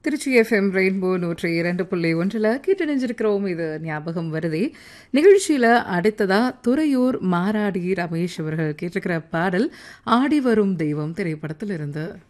Trichy FM rainbow 102.1 கேட்டணிஞ்சிருக்கிறோம். இது ஞாபகம் வருதே நிகழ்ச்சியில் அடுத்ததா துறையூர் மாராடி ரமேஷ் அவர்கள் கேட்டிருக்கிற பாடல் ஆடி வரும் தெய்வம் திரைப்படத்தில் இருந்து.